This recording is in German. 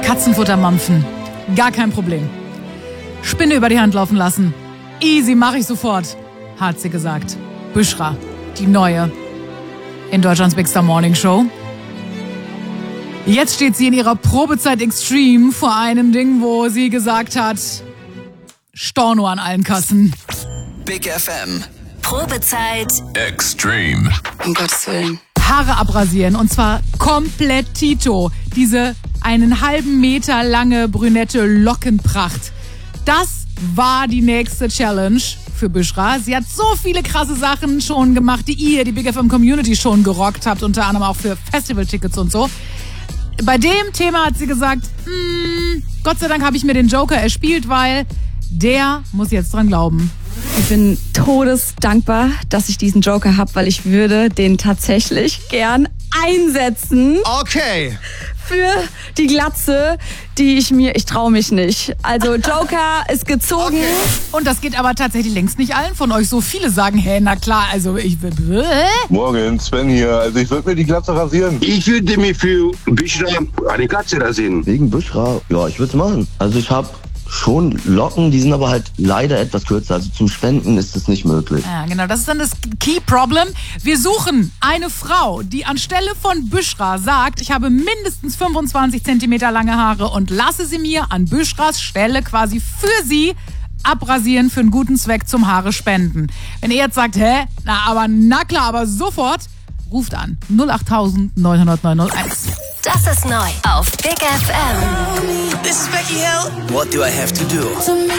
Katzenfutter mampfen. Gar kein Problem. Spinne über die Hand laufen lassen. Easy, mache ich sofort, hat sie gesagt. Büschra, die neue in Deutschlands Big Star Morning Show. Jetzt steht sie in ihrer Probezeit Extreme vor einem Ding, wo sie gesagt hat, Storno an allen Kassen. Big FM. Probezeit Extreme. Um Gottes Willen. Haare abrasieren und zwar komplett Tito. Diese einen halben Meter lange brünette Lockenpracht. Das war die nächste Challenge für Büschra. Sie hat so viele krasse Sachen schon gemacht, die ihr, die Big FM Community, schon gerockt habt, unter anderem auch für Festivaltickets und so. Bei dem Thema hat sie gesagt, Gott sei Dank habe ich mir den Joker erspielt, weil der muss jetzt dran glauben. Ich bin todesdankbar, dass ich diesen Joker habe, weil ich würde den tatsächlich gern einsetzen. Okay. Für die Glatze, ich traue mich nicht. Also Joker ist gezogen. Okay. Und das geht aber tatsächlich längst nicht allen von euch so. Viele sagen, hey, na klar, also ich... Morgen, Sven hier. Also ich würde mir die Glatze rasieren. Ich würde mir für Büschra eine Glatze rasieren. Wegen Büschra? Ja, ich würde es machen. Also ich habe schon Locken, die sind aber halt leider etwas kürzer. Also zum Spenden ist das nicht möglich. Ja, genau, das ist dann das Key Problem. Wir suchen eine Frau, die anstelle von Büschra sagt, ich habe mindestens 25 Zentimeter lange Haare und lasse sie mir an Büschras Stelle quasi für sie abrasieren für einen guten Zweck zum Haare spenden. Wenn ihr jetzt sagt, na klar, aber sofort, ruft an 08000 900 901. Das ist neu auf Big FM. This is Becky Hill. What do I have to do?